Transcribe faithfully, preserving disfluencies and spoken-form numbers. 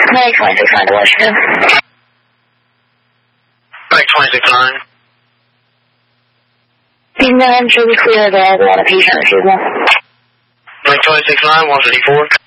Mike twenty-six nine to Washington. Mike twenty-six nine. Being nine, should be clear available on a patient refusal. Mike twenty-six nine, one fifty-four.